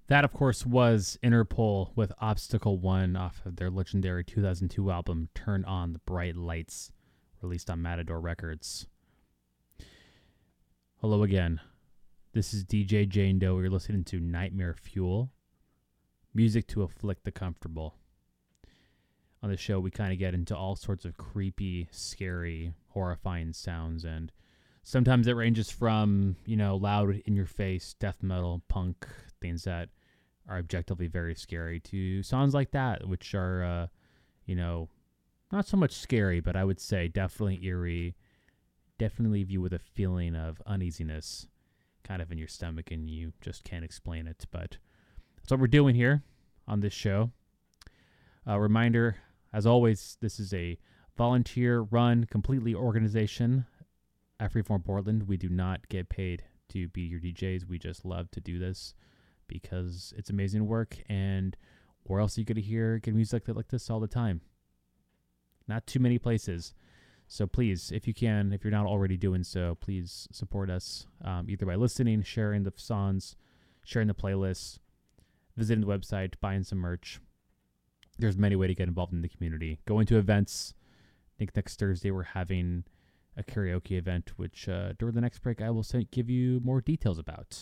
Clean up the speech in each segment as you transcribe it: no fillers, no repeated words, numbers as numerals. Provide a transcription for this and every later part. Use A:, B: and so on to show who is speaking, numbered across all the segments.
A: That, of course, was Interpol with Obstacle 1 off of their legendary 2002 album, Turn On the Bright Lights, released on Matador Records. Hello again. This is DJ Jane Doe. You're listening to Nightmare Fuel, music to afflict the comfortable. On the show, we kind of get into all sorts of creepy, scary, horrifying sounds, and sometimes it ranges from, loud, in-your-face, death metal, punk, things that are objectively very scary, to sounds like that, which are, not so much scary, but I would say definitely eerie, definitely leave you with a feeling of uneasiness kind of in your stomach, and you just can't explain it. But that's what we're doing here on this show. A reminder, as always, this is a volunteer-run, completely organization at Freeform Portland. We do not get paid to be your DJs. We just love to do this because it's amazing work, and where else are you going to hear good music like this all the time? Not too many places. So please, if you can, if you're not already doing so, please support us either by listening, sharing the songs, sharing the playlists, visiting the website, buying some merch. There's many ways to get involved in the community. Going to events. I think next Thursday we're having a karaoke event, which during the next break I will give you more details about.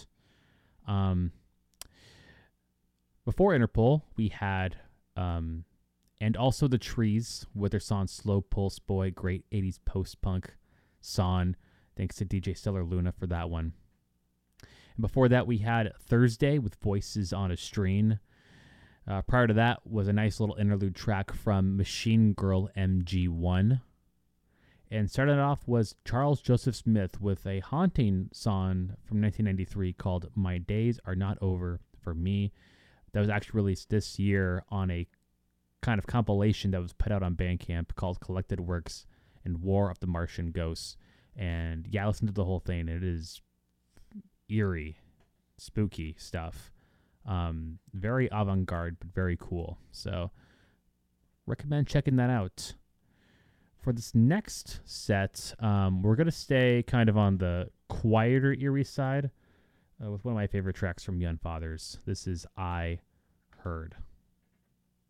A: Before Interpol, we had And Also the Trees with their song Slow Pulse Boy, great 80s post-punk song. Thanks to DJ Stellar Luna for that one. And before that, we had Thursday with Voices on a String. Prior to that was a nice little interlude track from Machine Girl MG1. And starting off was Charles Joseph Smith with a haunting song from 1993 called My Days Are Not Over for Me. That was actually released this year on a kind of compilation that was put out on Bandcamp called Collected Works and War of the Martian Ghosts. And yeah, listen to the whole thing. It is eerie, spooky stuff. Very avant-garde, but very cool. So recommend checking that out. For this next set, we're going to stay kind of on the quieter, eerie side with one of my favorite tracks from Young Fathers. This is I Heard.